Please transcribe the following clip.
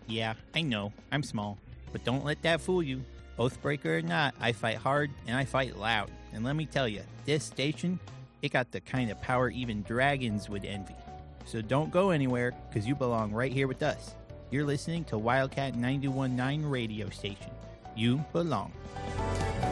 Yeah, I know, I'm small, but don't let that fool you. Oathbreaker or not, I fight hard and I fight loud. And let me tell you, this station, it got the kind of power even dragons would envy. So don't go anywhere, because you belong right here with us. You're listening to Wildcat 91.9 radio station. You belong.